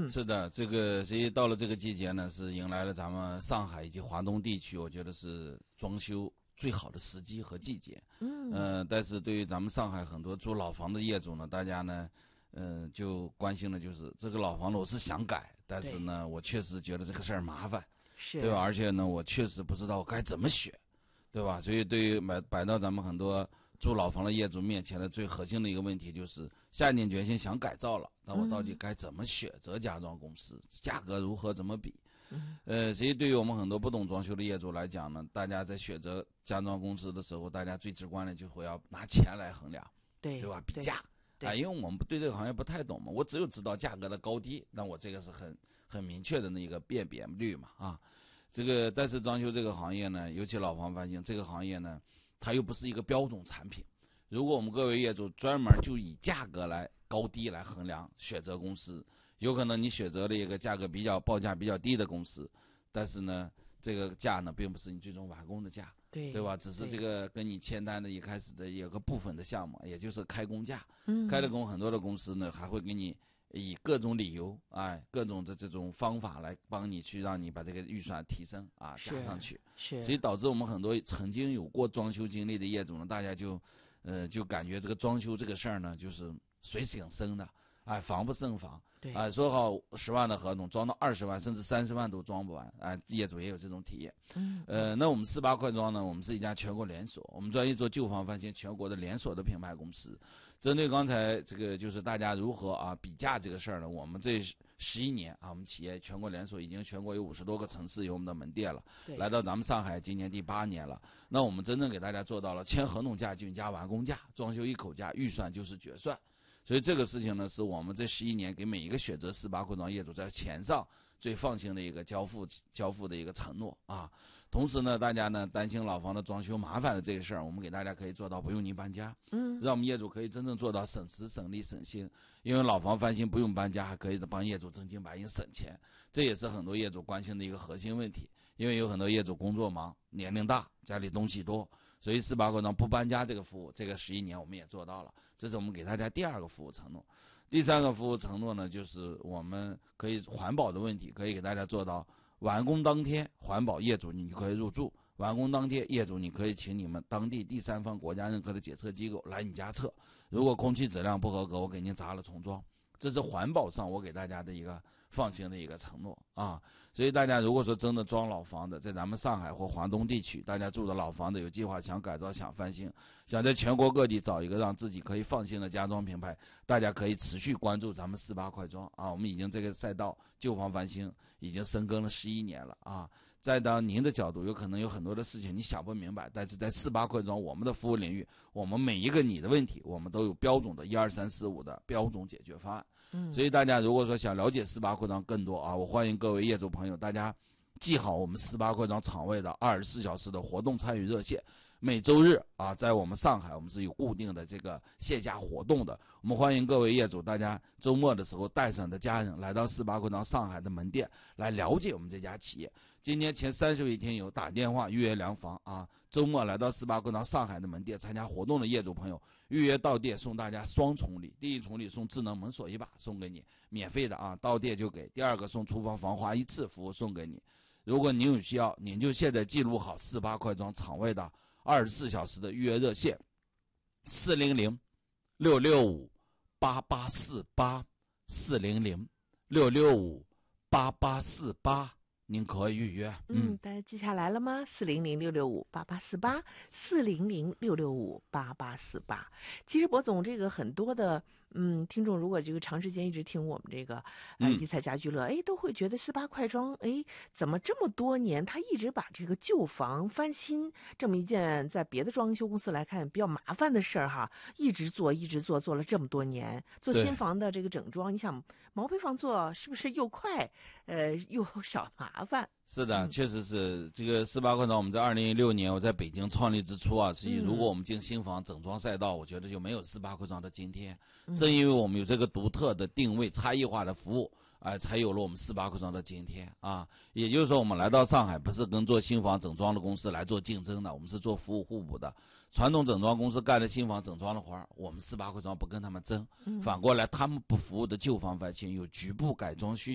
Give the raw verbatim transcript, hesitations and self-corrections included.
嗯， 是的，这个所以到了这个季节呢，是迎来了咱们上海以及华东地区，我觉得是装修最好的时机和季节。 嗯， 呃，但是对于咱们上海很多住老房的业主呢，大家呢，呃，就关心的就是这个老房子我是想改，但是呢，我确实觉得这个事儿麻烦， 是， 对吧？而且呢，我确实不知道该怎么选，对吧？所以对于买摆到咱们很多住老房的业主面前的最核心的一个问题就是下定决心想改造了，那我到底该怎么选择家装公司，价格如何怎么比？ 嗯， 呃，所以对于我们很多不懂装修的业主来讲呢，大家在选择家装公司的时候，大家最直观的就会要拿钱来衡量， 对对吧？比价。 对啊，因为我们对这个行业不太懂嘛，我只有知道价格的高低，那我这个是很很明确的那一个辨别率嘛啊。这个但是装修这个行业呢，尤其老房翻新这个行业呢，它又不是一个标准产品。如果我们各位业主专门就以价格来高低来衡量选择公司，有可能你选择了一个价格比较报价比较低的公司，但是呢，这个价呢并不是你最终完工的价。 对对吧？只是这个跟你签单的一开始的有个部分的项目，也就是开工价。 嗯， 开了工，很多的公司呢还会给你以各种理由，哎，各种的这种方法来帮你去让你把这个预算提升啊，加上去。 是， 所以导致我们很多曾经有过装修经历的业主呢，大家就，呃，就感觉这个装修这个事儿呢，就是水挺深的。哎，防不胜防。 对， 哎，说好十万的合同，装到二十万甚至三十万都装不完。哎，业主也有这种体验。 嗯， 呃，那我们四八快装呢，我们是一家全国连锁，我们专业做旧房翻新全国的连锁的品牌公司。针对刚才这个就是大家如何啊比价这个事儿呢，我们这十一年啊，我们企业全国连锁已经全国有五十多个城市有我们的门店了，来到咱们上海今年第八年了。那我们真正给大家做到了签合同价均价完工价，装修一口价，预算就是决算。所以这个事情呢，是我们这十一年给每一个选择四八快装业主在钱上最放心的一个交付交付的一个承诺啊。同时呢，大家呢担心老房的装修麻烦的这个事儿，我们给大家可以做到不用您搬家， 嗯， 让我们业主可以真正做到省时省力省心。因为老房翻新不用搬家，还可以帮业主真金白银省钱，这也是很多业主关心的一个核心问题。因为有很多业主工作忙，年龄大，家里东西多。所以四八快装不搬家这个服务，这个十一年我们也做到了，这是我们给大家第二个服务承诺。第三个服务承诺呢，就是我们可以环保的问题，可以给大家做到完工当天环保业主你就可以入住，完工当天业主你可以请你们当地第三方国家认可的检测机构来你家测，如果空气质量不合格，我给您砸了重装。这是环保上我给大家的一个放心的一个承诺啊。所以大家如果说真的装老房的，在咱们上海或华东地区，大家住的老房子有计划想改造想翻新，想在全国各地找一个让自己可以放心的家装品牌，大家可以持续关注咱们四八快装啊。我们已经这个赛道旧房翻新已经深耕了十一年了啊。再当您的角度，有可能有很多的事情你想不明白，但是在四八快装我们的服务领域，我们每一个你的问题，我们都有标准的一二三四五的标准解决方案。 嗯， 所以大家如果说想了解四八快装更多啊，我欢迎各位业主朋友，大家记好我们四八快装场外的二十四小时的活动参与热线。每周日啊，在我们上海，我们是有固定的这个线下活动的。我们欢迎各位业主，大家周末的时候带上的家人来到四八快装上海的门店来了解我们这家企业。今天前三十位听友打电话预约量房啊，周末来到四八快装上海的门店参加活动的业主朋友，预约到店送大家双重礼，第一重礼送智能门锁一把送给你，免费的啊，到店就给；第二个送厨房防滑一次服务送给你。如果您有需要，您就现在记录好四八快装场外的二十四小时的预约热线，四零零六六五八八四八，四零零六六五八八四八，您可以预约。 嗯，嗯大家记下来了吗？四零零六六五八八四八，四零零六六五八八四八。其实博总，这个很多的嗯听众，如果这个长时间一直听我们这个呃一彩家居乐，哎，都会觉得四八快装，哎，怎么这么多年他一直把这个旧房翻新这么一件在别的装修公司来看比较麻烦的事儿哈，一直做一直做做了这么多年，做新房的这个整装，你想毛坯房做是不是又快呃又少麻烦？ 是的，确实是这个四八快装。我们在二零一六年我在北京创立之初啊，实际如果我们进新房整装赛道，我觉得就没有四八快装的今天。正因为我们有这个独特的定位、差异化的服务，啊、呃，才有了我们四八快装的今天啊。也就是说，我们来到上海不是跟做新房整装的公司来做竞争的，我们是做服务互补的。传统整装公司干的新房整装的活儿，我们四八快装不跟他们争，反过来他们不服务的旧房翻新有局部改装需